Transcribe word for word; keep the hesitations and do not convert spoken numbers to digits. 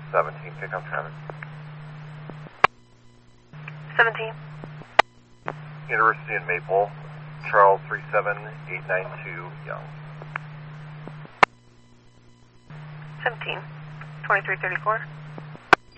seventeen, pick up traffic. seventeen. University in Maple, Charles three seven eight nine two, Young. seventeen. twenty-three thirty-four.